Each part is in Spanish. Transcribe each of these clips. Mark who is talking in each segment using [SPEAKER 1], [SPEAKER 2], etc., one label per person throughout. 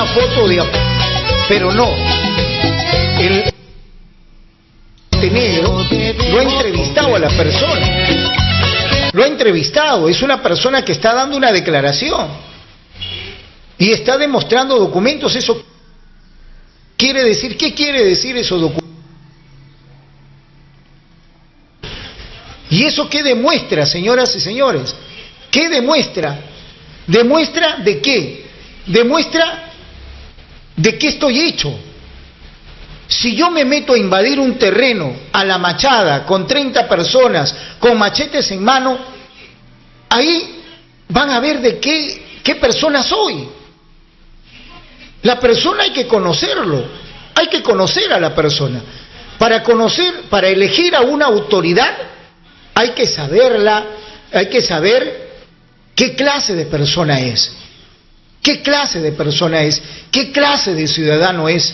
[SPEAKER 1] una foto de... Pero no, el negro lo ha entrevistado a la persona, lo ha entrevistado, es una persona que está dando una declaración y está demostrando documentos. Eso quiere decir, ¿qué quiere decir esos documentos? ¿Y eso qué demuestra, señoras y señores? ¿Qué demuestra? ¿Demuestra de qué? Demuestra de qué estoy hecho. Si yo me meto a invadir un terreno a la machada con 30 personas, con machetes en mano, ahí van a ver de qué persona soy. La persona hay que conocerlo, hay que conocer a la persona. Para conocer, para elegir a una autoridad, hay que saberla, hay que saber qué clase de persona es, qué clase de persona es, qué clase de ciudadano es.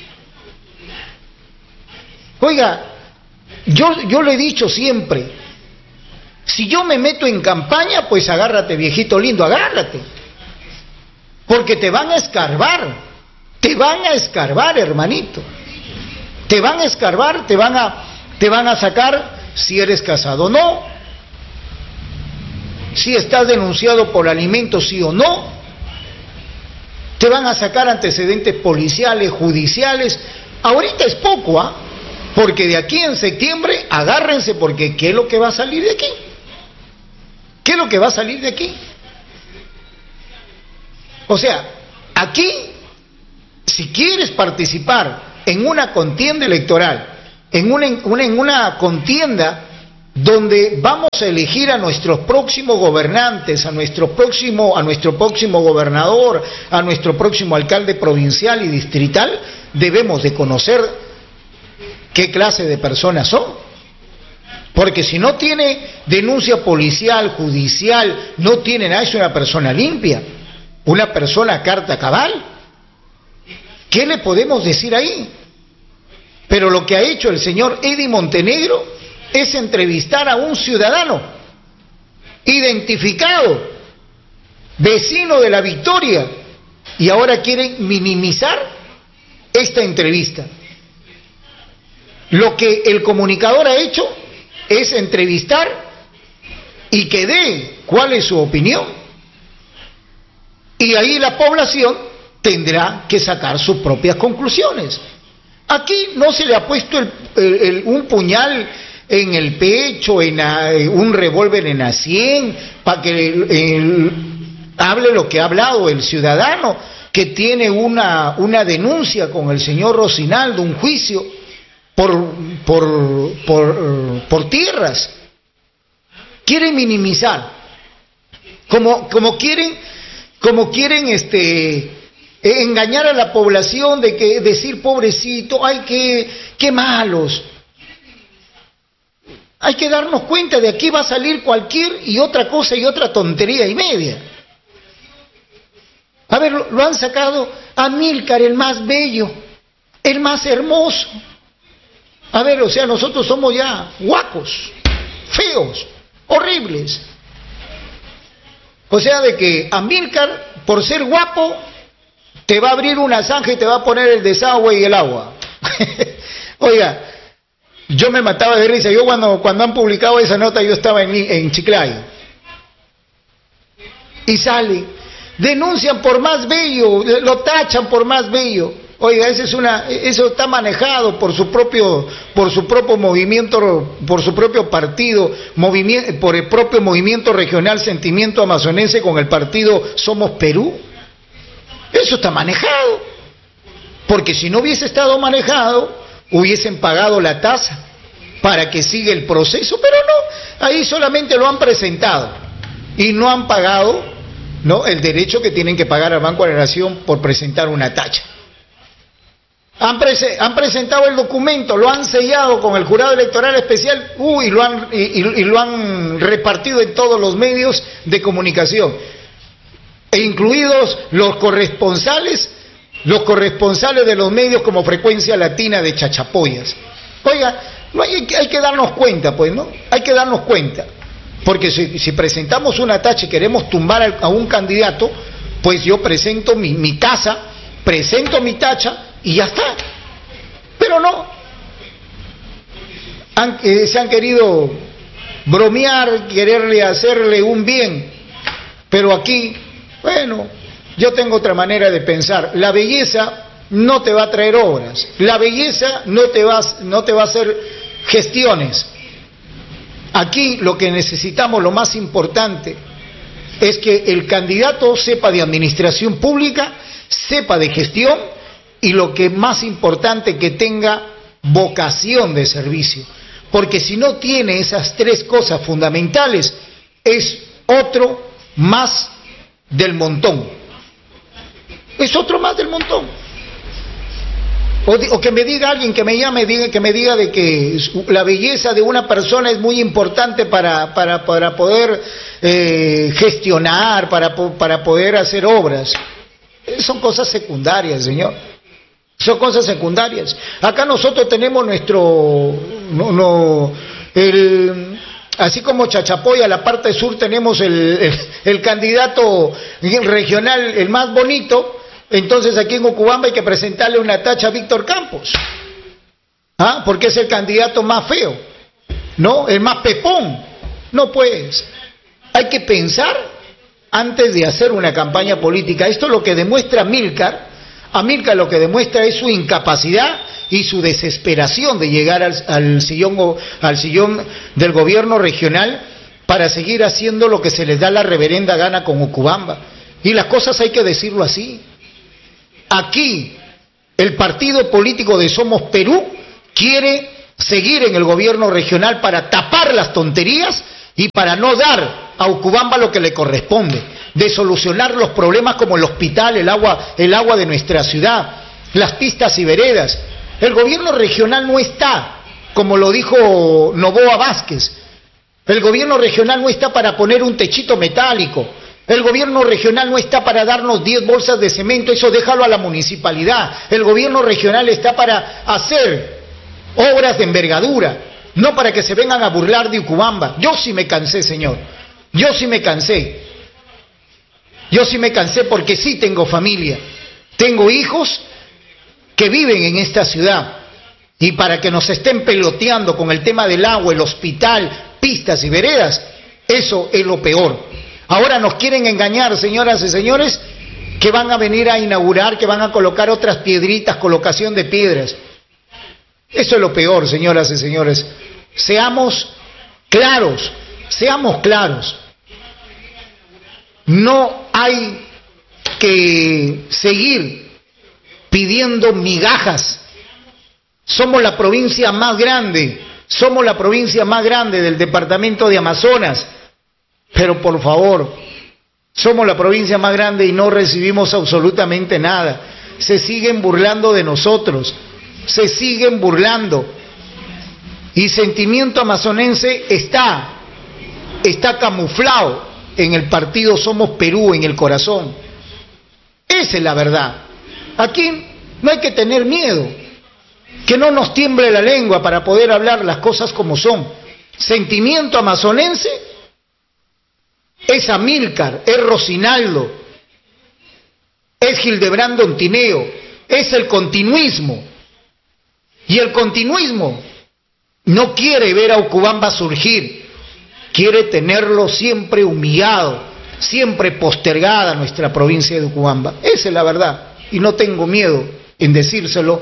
[SPEAKER 1] Oiga, yo le he dicho siempre, si yo me meto en campaña, pues agárrate, viejito lindo, agárrate, porque te van a escarbar, hermanito, te van a escarbar, te van a sacar si eres casado o no, si estás denunciado por alimentos sí o no, te van a sacar antecedentes policiales, judiciales. Ahorita es poco, ¿ah? Porque de aquí en septiembre, agárrense, porque ¿qué es lo que va a salir de aquí? ¿Qué es lo que va a salir de aquí? O sea, aquí, si quieres participar en una contienda electoral, en una contienda donde vamos a elegir a nuestros próximos gobernantes, a nuestro próximo gobernador, a nuestro próximo alcalde provincial y distrital, debemos de conocer qué clase de personas son. Porque si no tiene denuncia policial, judicial, no tiene nada, es una persona limpia, una persona carta cabal. ¿Qué le podemos decir ahí? Pero lo que ha hecho el señor Eddie Montenegro es entrevistar a un ciudadano identificado, vecino de La Victoria, y ahora quieren minimizar esta entrevista. Lo que el comunicador ha hecho es entrevistar y que dé cuál es su opinión, y ahí la población tendrá que sacar sus propias conclusiones. Aquí no se le ha puesto un puñal en el pecho, un revólver en la sien, para que hable lo que ha hablado el ciudadano, que tiene una denuncia con el señor Rocinaldo, un juicio por tierras. Quieren minimizar, como quieren engañar a la población, de que decir pobrecito, ay, qué malos. Hay que darnos cuenta, de aquí va a salir cualquier y otra cosa y otra tontería y media. A ver, lo han sacado a Amílcar, el más bello, el más hermoso. A ver, o sea, nosotros somos ya guacos, feos, horribles. O sea, de que Amílcar, por ser guapo, te va a abrir una zanja y te va a poner el desagüe y el agua. Oiga, yo me mataba de risa. Yo cuando han publicado esa nota, yo estaba en Chiclayo. Y sale, denuncian por más bello, lo tachan por más bello. Oiga, eso está manejado por su propio movimiento, por su propio partido, por el propio movimiento regional Sentimiento Amazonense con el partido Somos Perú. Eso está manejado, porque si no hubiese estado manejado, hubiesen pagado la tasa para que siga el proceso, pero no, ahí solamente lo han presentado y no han pagado, ¿no?, el derecho que tienen que pagar al Banco de la Nación por presentar una tacha. Han presentado el documento, lo han sellado con el jurado electoral especial, y lo han repartido en todos los medios de comunicación, e incluidos los corresponsales de los medios como Frecuencia Latina de Chachapoyas. Oiga, no hay que darnos cuenta, pues, ¿no? Hay que darnos cuenta, porque si presentamos una tacha y queremos tumbar a un candidato, pues yo presento mi casa presento mi tacha y ya está. Pero no. Se han querido bromear, quererle hacerle un bien. Pero aquí, bueno, yo tengo otra manera de pensar. La belleza no te va a traer obras. La belleza no te va a hacer gestiones. Aquí lo que necesitamos, lo más importante, es que el candidato sepa de administración pública, sepa de gestión y lo que más importante, que tenga vocación de servicio. Porque si no tiene esas tres cosas fundamentales, es otro más del montón. Es otro más del montón. O que me diga alguien, que me llame, que me diga de que la belleza de una persona es muy importante para poder gestionar, para poder hacer obras. Son cosas secundarias, señor. Son cosas secundarias. Acá nosotros tenemos así como Chachapoya, la parte sur, tenemos el candidato regional, el más bonito. Entonces aquí en Ucubamba hay que presentarle una tacha a Víctor Campos, porque es el candidato más feo, ¿no? El más pepón. No, pues, hay que pensar antes de hacer una campaña política. Esto es lo que demuestra Amílcar. Amílcar lo que demuestra es su incapacidad y su desesperación de llegar al sillón del gobierno regional para seguir haciendo lo que se les da la reverenda gana con Ucubamba. Y las cosas hay que decirlo así. Aquí, el partido político de Somos Perú quiere seguir en el gobierno regional para tapar las tonterías y para no dar a Ucubamba lo que le corresponde, de solucionar los problemas como el hospital, el agua de nuestra ciudad, las pistas y veredas. El gobierno regional no está, como lo dijo Noboa Vázquez, el gobierno regional no está para poner un techito metálico. El gobierno regional no está para darnos 10 bolsas de cemento, eso déjalo a la municipalidad. El gobierno regional está para hacer obras de envergadura, no para que se vengan a burlar de Ucubamba. Yo sí me cansé, señor. Yo sí me cansé. Yo sí me cansé porque sí tengo familia. Tengo hijos que viven en esta ciudad. Y para que nos estén peloteando con el tema del agua, el hospital, pistas y veredas, eso es lo peor. Ahora nos quieren engañar, señoras y señores, que van a venir a inaugurar, que van a colocar otras piedritas, colocación de piedras. Eso es lo peor, señoras y señores. Seamos claros, seamos claros. No hay que seguir pidiendo migajas. Somos la provincia más grande, del departamento de Amazonas. Pero por favor, somos la provincia más grande y no recibimos absolutamente nada. Se siguen burlando de nosotros, se siguen burlando. Y sentimiento amazonense está camuflado en el partido Somos Perú, en el corazón. Esa es la verdad. Aquí no hay que tener miedo, que no nos tiemble la lengua para poder hablar las cosas como son. Sentimiento amazonense es Amílcar, es Rocinaldo, es Hildebrando Ontineo, es el continuismo. Y el continuismo no quiere ver a Ucubamba surgir, quiere tenerlo siempre humillado, siempre postergada nuestra provincia de Ucubamba. Esa es la verdad, y no tengo miedo en decírselo.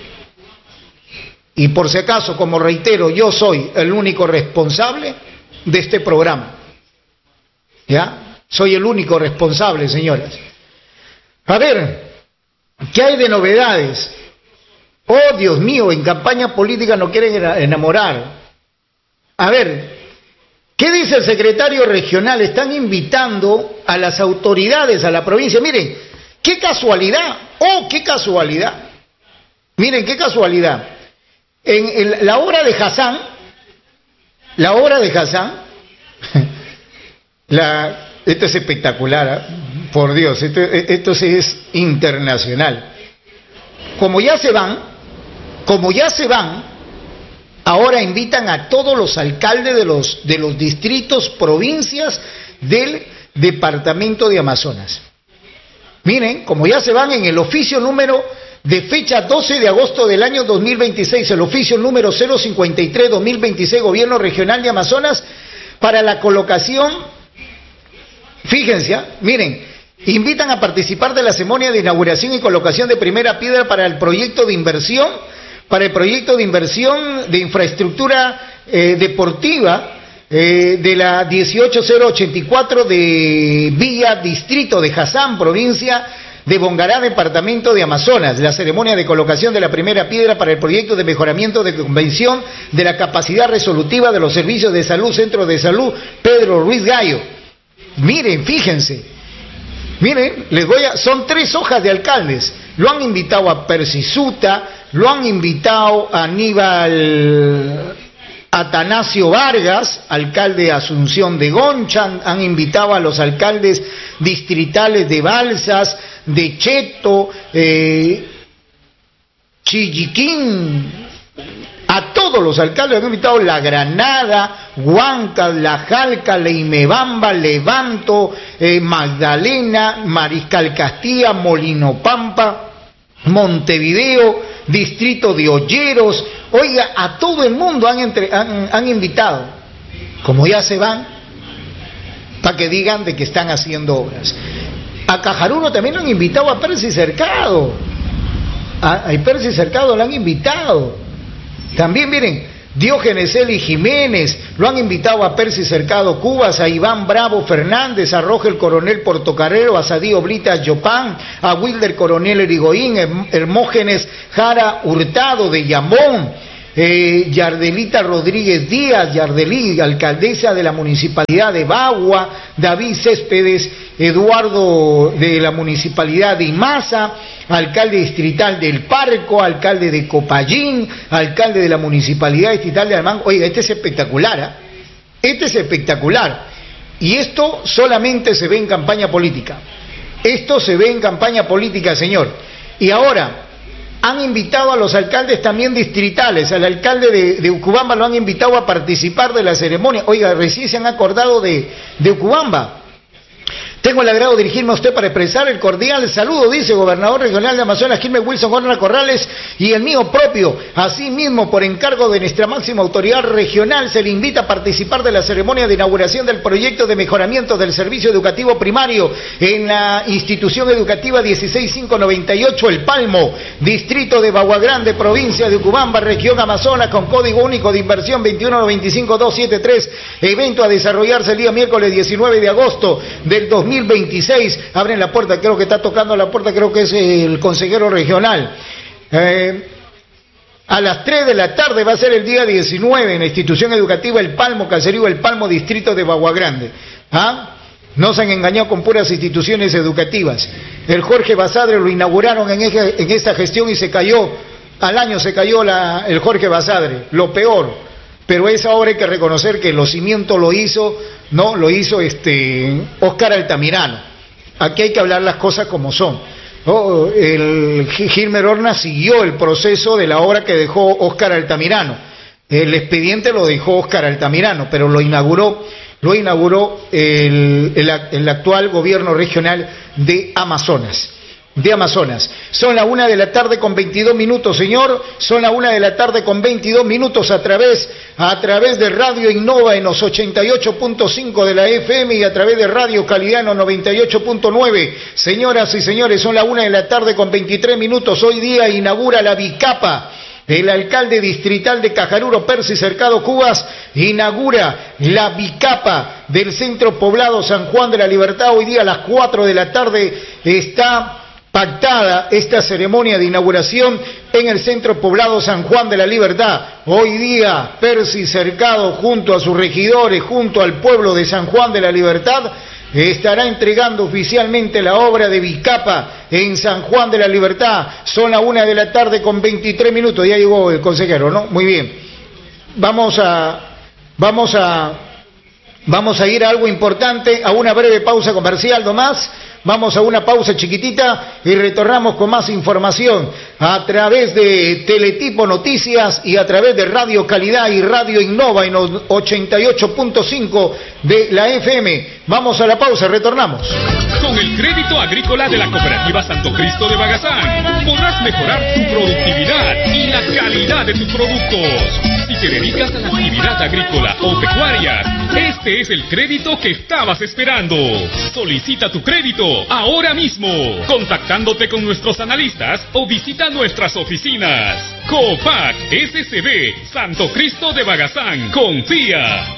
[SPEAKER 1] Y por si acaso, como reitero, yo soy el único responsable de este programa. ¿Ya? Soy el único responsable, señoras. A ver, ¿qué hay de novedades? Oh, Dios mío, en campaña política no quieren enamorar. A ver, ¿qué dice el secretario regional? Están invitando a las autoridades, a la provincia. Miren, qué casualidad. Oh, qué casualidad. Miren, qué casualidad. En la obra de Hassan, esto es espectacular, ¿eh? Por Dios, esto sí es internacional. Como ya se van, ahora invitan a todos los alcaldes de los distritos, provincias del departamento de Amazonas. Miren, como ya se van en el oficio número de fecha 12 de agosto del año 2026, el oficio número 053-2026, Gobierno Regional de Amazonas, para la colocación, fíjense, miren, invitan a participar de la ceremonia de inauguración y colocación de primera piedra para el proyecto de inversión, de infraestructura deportiva, de la 18084 de Villa Distrito de Jazán, provincia de Bongará, departamento de Amazonas. La ceremonia de colocación de la primera piedra para el proyecto de mejoramiento de convención de la capacidad resolutiva de los servicios de salud, Centro de Salud Pedro Ruiz Gallo. Miren, fíjense, miren, son 3 hojas de alcaldes. Lo han invitado a Persisuta, lo han invitado a Aníbal Atanasio Vargas, alcalde de Asunción de Gonchan, han invitado a los alcaldes distritales de Balsas, de Cheto, Chilliquín, a todos los alcaldes han invitado, La Granada, Huancas, La Jalca, Leimebamba, Levanto, Magdalena, Mariscal Castilla, Molinopampa, Montevideo, distrito de Olleros. Oiga, a todo el mundo han invitado. Como ya se van, para que digan de que están haciendo obras. A Cajaruno también lo han invitado, a Percy Cercado. A Percy Cercado lo han invitado. También, miren, Diógenes Eli Jiménez, lo han invitado a Percy Cercado Cubas, a Iván Bravo Fernández, a Rogel Coronel Portocarrero, a Sadí Oblitas Yopán, a Wilder Coronel Erigoín, Hermógenes Jara Hurtado de Yambón, Yardelita Rodríguez Díaz, Yardelí, alcaldesa de la Municipalidad de Bagua, David Céspedes Eduardo de la Municipalidad de Imasa, alcalde distrital del Parco, alcalde de Copayín, alcalde de la Municipalidad distrital de Alemán. Oiga, este es espectacular, ¿eh? Este es espectacular. Y esto solamente se ve en campaña política. Esto se ve en campaña política, señor. Y ahora han invitado a los alcaldes también distritales, al alcalde de Ucubamba lo han invitado a participar de la ceremonia. Oiga, recién se han acordado de Ucubamba. Tengo el agrado de dirigirme a usted para expresar el cordial saludo, dice Gobernador Regional de Amazonas, Quilmes Wilson Gorna Corrales, y el mío propio. Asimismo, por encargo de nuestra máxima autoridad regional, se le invita a participar de la ceremonia de inauguración del proyecto de mejoramiento del servicio educativo primario en la institución educativa 16598 El Palmo, distrito de Bagua Grande, provincia de Ucubamba, región Amazonas, con código único de inversión 2195273, evento a desarrollarse el día miércoles 19 de agosto del 2026. Abren la puerta, creo que está tocando la puerta, creo que es el consejero regional. A las 3 de la tarde va a ser el día 19 en la institución educativa El Palmo, Caserío El Palmo, distrito de Bagua Grande. ¿Ah? No se han engañado con puras instituciones educativas. El Jorge Basadre lo inauguraron en esta gestión y se cayó, al año se cayó el Jorge Basadre, lo peor. Pero esa obra hay que reconocer que los cimientos lo hizo Óscar Altamirano. Aquí hay que hablar las cosas como son. El Gilmer Horna siguió el proceso de la obra que dejó Óscar Altamirano. El expediente lo dejó Óscar Altamirano, pero lo inauguró el actual gobierno regional de Amazonas. Son la 1 de la tarde con 22 minutos, señor. Son la 1 de la tarde con 22 minutos a través de Radio Innova en los 88.5 de la FM y a través de Radio Calidad en los 98.9. Señoras y señores, son la 1 de la tarde con 23 minutos. Hoy día inaugura la Bicapa. El alcalde distrital de Cajaruro, Percy Cercado Cubas, inaugura la Bicapa del centro poblado San Juan de la Libertad. Hoy día a las 4 de la tarde está pactada esta ceremonia de inauguración en el centro poblado San Juan de la Libertad. Hoy día Percy Cercado, junto a sus regidores, junto al pueblo de San Juan de la Libertad, estará entregando oficialmente la obra de Bicapa en San Juan de la Libertad. Son la 1 de la tarde con 23 minutos. Ya llegó el consejero, ¿no? Muy bien. Vamos a ir a algo importante, a una breve pausa comercial nomás. Vamos a una pausa chiquitita y retornamos con más información a través de Teletipo Noticias y a través de Radio Calidad y Radio Innova en los 88.5 de la FM. Vamos a la pausa, retornamos.
[SPEAKER 2] Con el crédito agrícola de la Cooperativa Santo Cristo de Bagazán, podrás mejorar tu productividad y la calidad de tus productos. Si te dedicas a la actividad agrícola o pecuaria, este es el crédito que estabas esperando. Solicita tu crédito ahora mismo, contactándote con nuestros analistas o visita nuestras oficinas. Copac SCB Santo Cristo de Bagazán. Confía.